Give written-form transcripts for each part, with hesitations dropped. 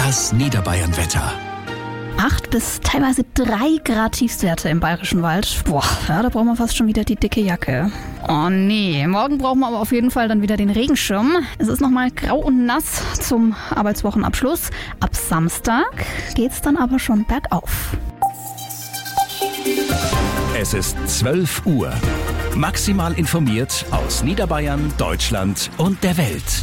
Das Niederbayern-Wetter. 8 bis teilweise 3 Grad Tiefstwerte im Bayerischen Wald. Ja, da brauchen wir fast schon wieder die dicke Jacke. Oh nee, morgen brauchen wir aber auf jeden Fall dann wieder den Regenschirm. Es ist nochmal grau und nass zum Arbeitswochenabschluss. Ab Samstag geht's dann aber schon bergauf. Es ist 12 Uhr. Maximal informiert aus Niederbayern, Deutschland und der Welt.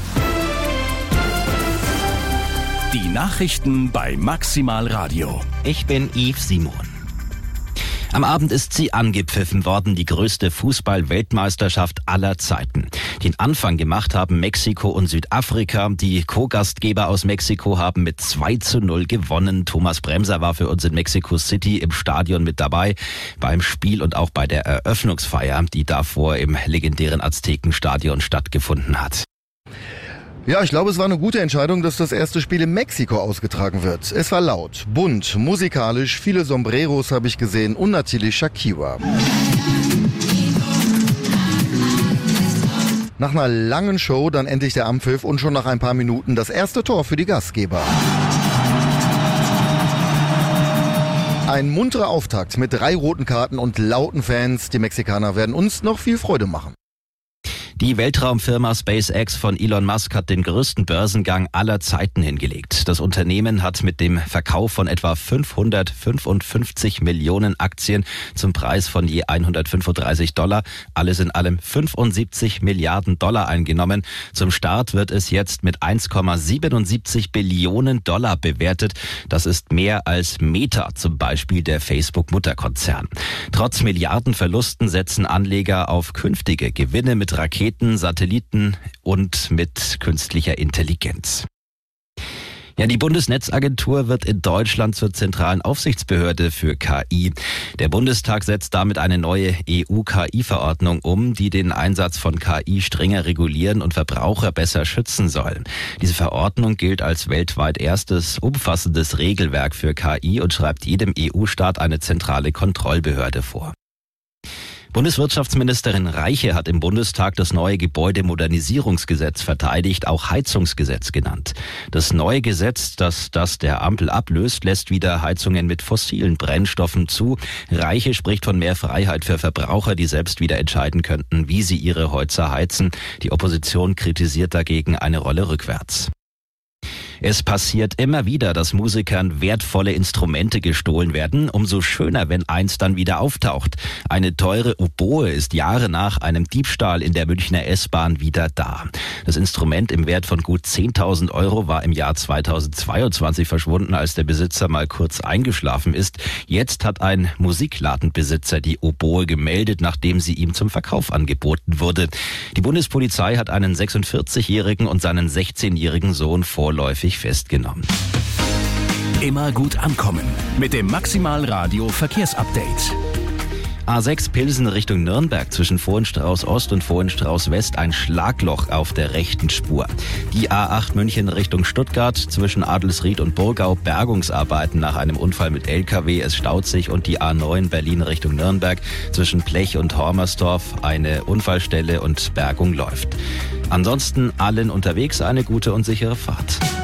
Die Nachrichten bei Maximal Radio. Ich bin Yves Simon. Am Abend ist sie angepfiffen worden, die größte Fußball-Weltmeisterschaft aller Zeiten. Den Anfang gemacht haben Mexiko und Südafrika. Die Co-Gastgeber aus Mexiko haben mit 2:0 gewonnen. Thomas Bremser war für uns in Mexico City im Stadion mit dabei, beim Spiel und auch bei der Eröffnungsfeier, die davor im legendären Aztekenstadion stattgefunden hat. Ja, ich glaube, es war eine gute Entscheidung, dass das erste Spiel in Mexiko ausgetragen wird. Es war laut, bunt, musikalisch, viele Sombreros habe ich gesehen und natürlich Shakira. Nach einer langen Show dann endlich der Anpfiff und schon nach ein paar Minuten das erste Tor für die Gastgeber. Ein munterer Auftakt mit 3 roten Karten und lauten Fans. Die Mexikaner werden uns noch viel Freude machen. Die Weltraumfirma SpaceX von Elon Musk hat den größten Börsengang aller Zeiten hingelegt. Das Unternehmen hat mit dem Verkauf von etwa 555 Millionen Aktien zum Preis von je $135, alles in allem 75 Milliarden Dollar eingenommen. Zum Start wird es jetzt mit 1,77 Billionen Dollar bewertet. Das ist mehr als Meta, zum Beispiel der Facebook-Mutterkonzern. Trotz Milliardenverlusten setzen Anleger auf künftige Gewinne mit Raketen, Satelliten und mit künstlicher Intelligenz. Ja, die Bundesnetzagentur wird in Deutschland zur zentralen Aufsichtsbehörde für KI. Der Bundestag setzt damit eine neue EU-KI-Verordnung um, die den Einsatz von KI strenger regulieren und Verbraucher besser schützen soll. Diese Verordnung gilt als weltweit erstes umfassendes Regelwerk für KI und schreibt jedem EU-Staat eine zentrale Kontrollbehörde vor. Bundeswirtschaftsministerin Reiche hat im Bundestag das neue Gebäudemodernisierungsgesetz verteidigt, auch Heizungsgesetz genannt. Das neue Gesetz, das der Ampel ablöst, lässt wieder Heizungen mit fossilen Brennstoffen zu. Reiche spricht von mehr Freiheit für Verbraucher, die selbst wieder entscheiden könnten, wie sie ihre Häuser heizen. Die Opposition kritisiert dagegen eine Rolle rückwärts. Es passiert immer wieder, dass Musikern wertvolle Instrumente gestohlen werden. Umso schöner, wenn eins dann wieder auftaucht. Eine teure Oboe ist Jahre nach einem Diebstahl in der Münchner S-Bahn wieder da. Das Instrument im Wert von gut 10.000 € war im Jahr 2022 verschwunden, als der Besitzer mal kurz eingeschlafen ist. Jetzt hat ein Musikladenbesitzer die Oboe gemeldet, nachdem sie ihm zum Verkauf angeboten wurde. Die Bundespolizei hat einen 46-Jährigen und seinen 16-jährigen Sohn vorläufig festgenommen. Immer gut ankommen mit dem Maximal Radio Verkehrsupdate. A6 Pilsen Richtung Nürnberg zwischen Vohenstrauß Ost und Vohenstrauß West ein Schlagloch auf der rechten Spur. Die A8 München Richtung Stuttgart zwischen Adelsried und Burgau Bergungsarbeiten nach einem Unfall mit LKW, es staut sich, und die A9 Berlin Richtung Nürnberg zwischen Plech und Hormersdorf eine Unfallstelle und Bergung läuft. Ansonsten allen unterwegs eine gute und sichere Fahrt.